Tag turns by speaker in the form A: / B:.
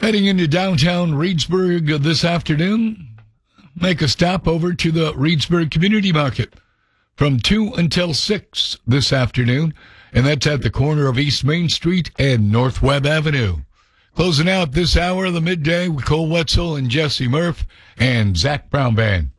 A: Heading into downtown Reedsburg this afternoon, make a stop over to the Reedsburg Community Market from 2 until 6 this afternoon, and that's at the corner of East Main Street and North Webb Avenue. Closing out this hour of the midday with Cole Wetzel and Jesse Murph and Zach Brown Band.